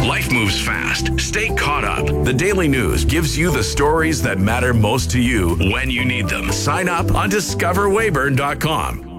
Life moves fast. Stay caught up. The Daily News gives you the stories that matter most to you when you need them. Sign up on discoverwayburn.com.